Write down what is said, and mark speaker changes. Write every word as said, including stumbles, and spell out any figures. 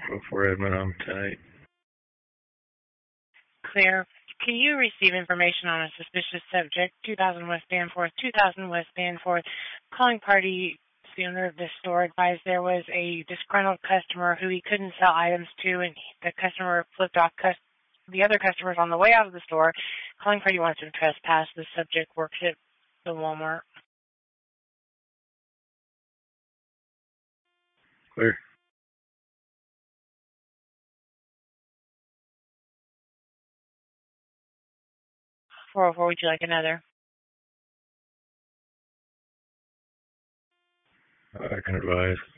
Speaker 1: four four Edmund, I'm tonight.
Speaker 2: Clear. Can you receive information on a suspicious subject? two thousand West Danforth, two thousand West Danforth. Calling party owner of the store advised there was a disgruntled customer who he couldn't sell items to, and the customer flipped off cus- the other customers on the way out of the store. Calling party wants to trespass. The subject works at the Walmart.
Speaker 1: Clear.
Speaker 2: four oh four, would you like another?
Speaker 1: I can advise.